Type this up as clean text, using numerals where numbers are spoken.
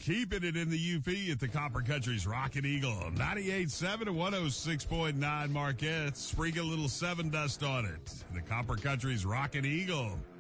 keeping it in the UP at the Copper Country's Rockin' Eagle. 98.7 and 106.9 Marquette. Sprinkle a little 7 dust on it. The Copper Country's Rockin' Eagle.